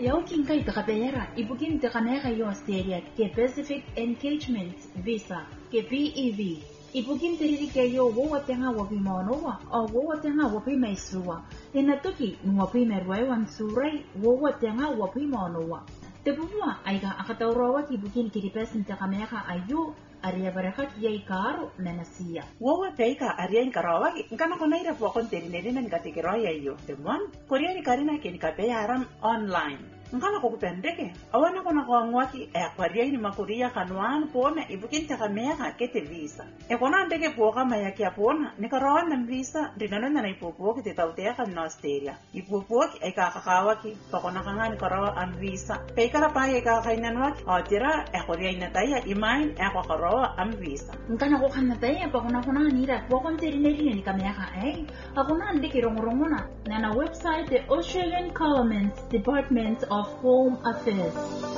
Yaukin kay takapera, ibugin takanera yo Australia ke Pacific Engagement Visa ke PEV. Ibugin teriri ke yo wowa tenga wapi maonowa o wowa tenga wapi maisua. Enatuki wapi merwaiwan surai wowa tenga wapi maonowa. Tebumwa aiga akataurawa ki bugin ki dipesin takanera ayu aria baraka ki yai karo nanasia. Wowa peika aria inkarawa nkana kona ira pokon terineri nan katekeroya yo. Temon korea ni karina ke ni kapeya aram online. Nkana ko kupendeke awana kona ko ngwaki akwaria ni makoria kanwan pona ibukin takamera kete visa e kona ndeke poka mayaki apona ni karawana visa dinano na ipopoki te tautea kan Australia ipopoki e kakawaki pakona kangani karawa am visa pe kara pa e kakainanwaki atira e koria inataya imain e karawa am visa nkana ko kanataya pakona kona nira pokon terineri ni kamera akona ndeke rongorongona na website the Australian Government Department of Home Affairs.